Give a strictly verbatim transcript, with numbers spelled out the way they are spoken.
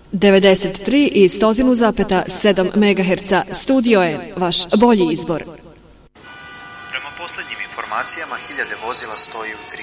devedeset tri i sto zarez sedam megaherca. Studio je vaš bolji izbor. Prema posljednjim informacijama, hiljade vozila stoji u tri